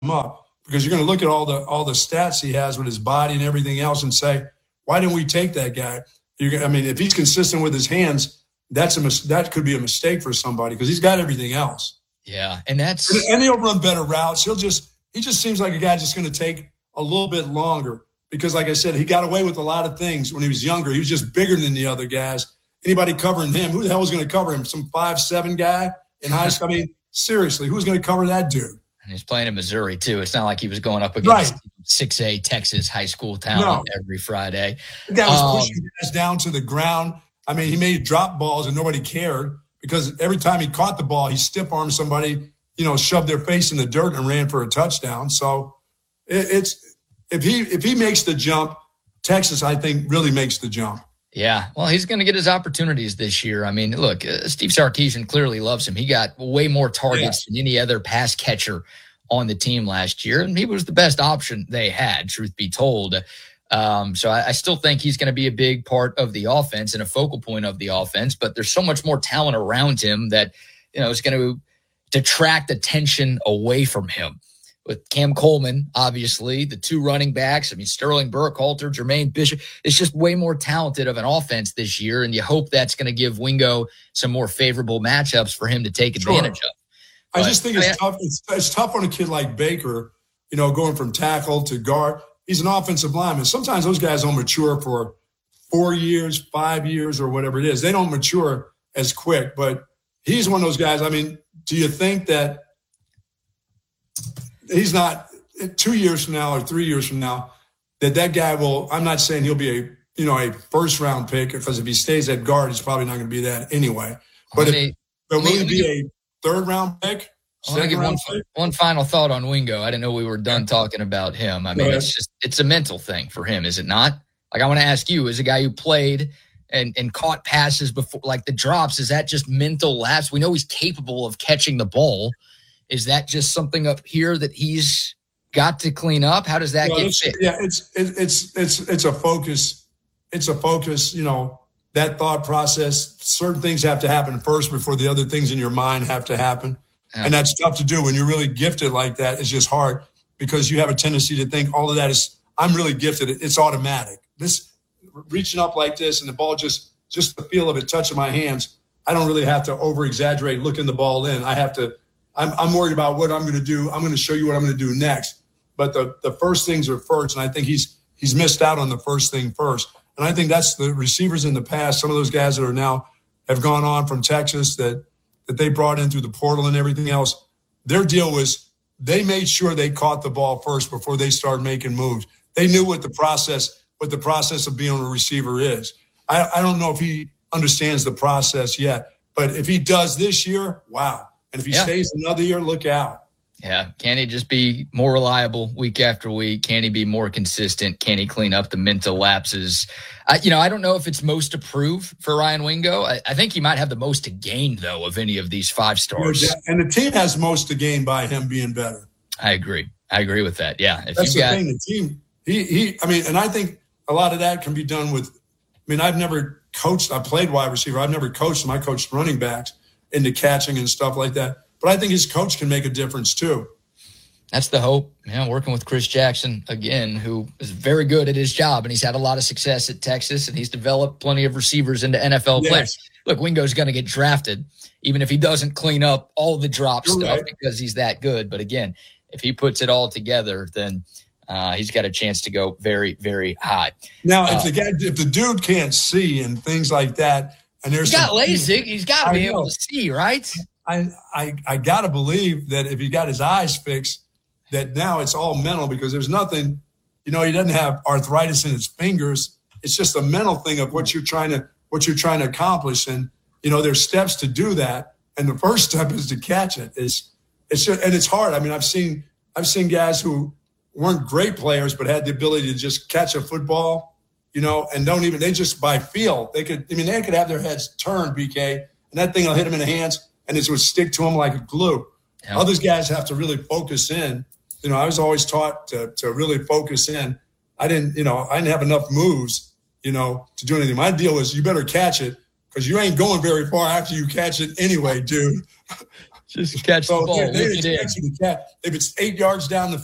him up, because you're going to look at all the stats he has with his body and everything else and say, why didn't we take that guy? If he's consistent with his hands, that could be a mistake for somebody, because he's got everything else. Yeah, and he'll run better routes. He just seems like a guy just going to take a little bit longer, because, like I said, he got away with a lot of things when he was younger. He was just bigger than the other guys. Anybody covering him, who the hell was going to cover him? Some 5'7" guy in high school? I mean, seriously, who's going to cover that dude? And he's playing in Missouri, too. It's not like he was going up against 6A Texas high school talent every Friday. The guy was pushing guys down to the ground. I mean, he made drop balls and nobody cared, because every time he caught the ball, he stiff-armed somebody, shoved their face in the dirt and ran for a touchdown. So if he makes the jump, Texas, I think, really makes the jump. Yeah, well, he's going to get his opportunities this year. I mean, look, Steve Sarkisian clearly loves him. He got way more targets than any other pass catcher on the team last year, and he was the best option they had, truth be told. So I still think he's going to be a big part of the offense and a focal point of the offense, but there's so much more talent around him that, is going to detract attention away from him. With Cam Coleman, obviously, the two running backs, Sterling Burkhalter, Jermaine Bishop, it's just way more talented of an offense this year, and you hope that's going to give Wingo some more favorable matchups for him to take advantage of. I just think it's tough. It's tough on a kid like Baker, going from tackle to guard. He's an offensive lineman. Sometimes those guys don't mature for 4 years, 5 years, or whatever it is. They don't mature as quick, but he's one of those guys. Do you think that he's not 2 years from now or 3 years from now that guy will, I'm not saying he'll be a first round pick, because if he stays at guard, he's probably not going to be that anyway. But will he be a third round pick? I want to give one final thought on Wingo. I didn't know we were done talking about him. It's a mental thing for him, is it not? Like, I want to ask you, as a guy who played and caught passes before, like the drops, is that just mental lapse? We know he's capable of catching the ball. Is that just something up here that he's got to clean up? How does that get fixed? Yeah, it's a focus. It's a focus, that thought process. Certain things have to happen first before the other things in your mind have to happen. Yeah. And that's tough to do when you're really gifted like that. It's just hard, because you have a tendency to think all of that is, I'm really gifted. It's automatic. This reaching up like this and the ball, just the feel of it touching my hands, I don't really have to over exaggerate looking the ball in. I'm worried about what I'm going to do. I'm going to show you what I'm going to do next. But the first things are first, and I think he's missed out on the first thing first. And I think that's the receivers in the past, some of those guys that are now have gone on from Texas that they brought in through the portal and everything else. Their deal was they made sure they caught the ball first before they started making moves. They knew what the process of being a receiver is. I don't know if he understands the process yet, but if he does this year, wow. And if he stays another year, look out. Yeah. Can he just be more reliable week after week? Can he be more consistent? Can he clean up the mental lapses? I don't know if it's most to prove for Ryan Wingo. I think he might have the most to gain, though, of any of these 5 stars. Yeah, and the team has most to gain by him being better. I agree with that. Yeah. That's the thing. The team, and I think a lot of that can be done with, I've never coached. I played wide receiver. I've never coached them. I coached running backs into catching and stuff like that. But I think his coach can make a difference too. That's the hope. Working with Chris Jackson, again, who is very good at his job, and he's had a lot of success at Texas, and he's developed plenty of receivers into NFL players. Look, Wingo's going to get drafted, even if he doesn't clean up all the drop stuff because he's that good. But again, if he puts it all together, then he's got a chance to go very, very high. Now, if the dude can't see and things like that, and there's he's got LASIK, he's got to be able to see, right? I got to believe that if he got his eyes fixed, that now it's all mental, because there's nothing, he doesn't have arthritis in his fingers. It's just a mental thing of what you're trying to accomplish. And, there's steps to do that. And the first step is to catch it. It's just, and it's hard. I've seen guys who weren't great players, but had the ability to just catch a football, and they just by feel, they could have their heads turned, BK, and that thing will hit them in the hands and it would stick to them like a glue. Yeah. Other guys have to really focus in. I was always taught to really focus in. I didn't have enough moves, to do anything. My deal was you better catch it, because you ain't going very far after you catch it anyway, dude. Just catch the ball. They expect you to catch. If it's 8 yards down the